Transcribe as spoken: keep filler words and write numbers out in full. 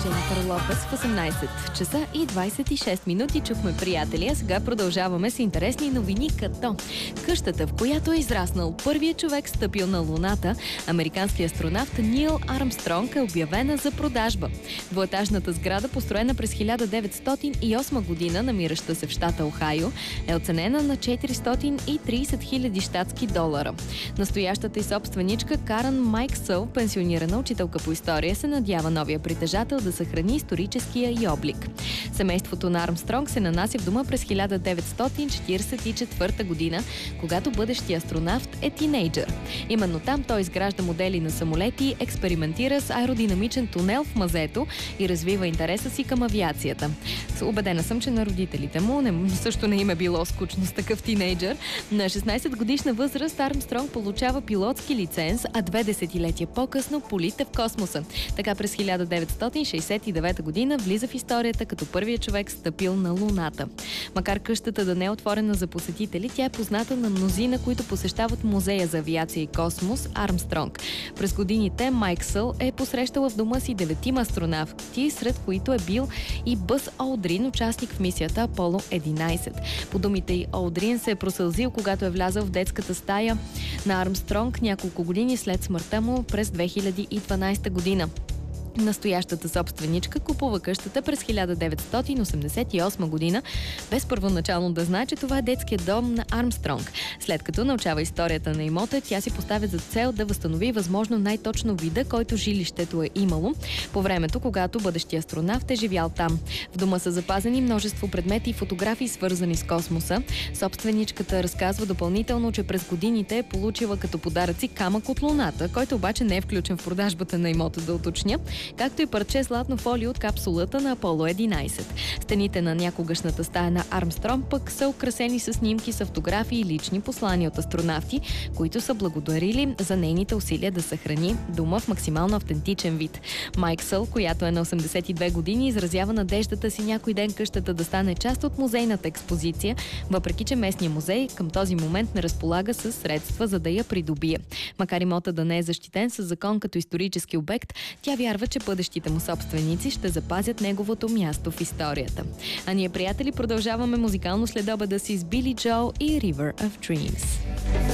Дженифър Лопес в осемнайсет часа и двайсет и шест минути. Чухме приятели, а сега продължаваме с интересни новини, като къщата, в която е израснал първият човек стъпил на Луната, американският астронавт Нил Армстронг, е обявена за продажба. Двуетажната сграда, построена през хиляда деветстотин и осма година, намираща се в щата Охайо, е оценена на четиристотин и трийсет хиляди щатски долара. Настоящата и собственичка Карен Майксъл, пенсионирана учителка по история, се надява новия притежател да съхрани историческия й облик. Семейството на Армстронг се нанася в дома през хиляда деветстотин четирийсет и четвърта година, когато бъдещия астронавт е тинейджър. Именно там той изгражда модели на самолети, експериментира с аеродинамичен тунел в мазето и развива интереса си към авиацията. Убедена съм, че на родителите му не, също не им е било скучно с такъв тинейджър. На шестнайсет годишна възраст Армстронг получава пилотски лиценз, а две десетилетия по-късно полита в космоса. Така през хиляда деветстотин шейсет и девета година влиза в историята като първият човек стъпил на Луната. Макар къщата да не е отворена за посетители, тя е позната на мнозина, които посещават музея за авиация и космос Армстронг. През годините Майксъл е посрещала в дома си деветима астронавти, сред които е бил и Бъз Олдрин, участник в мисията Аполо единайсет. По думите й, Олдрин се е просълзил, когато е влязъл в детската стая на Армстронг няколко години след смъртта му през две хиляди и дванайсета година. Настоящата собственичка купува къщата през хиляда деветстотин осемдесет и осма година, без първоначално да знае, че това е детският дом на Армстронг. След като научава историята на имота, тя си поставя за цел да възстанови възможно най-точно вида, който жилището е имало по времето, когато бъдещия астронавт е живял там. В дома са запазени множество предмети и фотографии, свързани с космоса. Собственичката разказва допълнително, че през годините е получила като подаръци камък от Луната, който обаче не е включен в продажбата на имота, да уточня, както и парче златно фолио от капсулата на Аполо единайсет. Стените на някогашната стая на Армстронг пък са украсени с снимки с автографии и лични послания от астронавти, които са благодарили за нейните усилия да съхрани дома в максимално автентичен вид. Майксъл, която е на осемдесет и две години, изразява надеждата си някой ден къщата да стане част от музейната експозиция, въпреки че местният музей към този момент не разполага с средства, за да я придобие. Макар имота да не е защитен със закон като исторически обект, тя вярва, че бъдещите му собственици ще запазят неговото място в историята. А ние, приятели, продължаваме музикално следобеда си с Били Джоел и River of Dreams.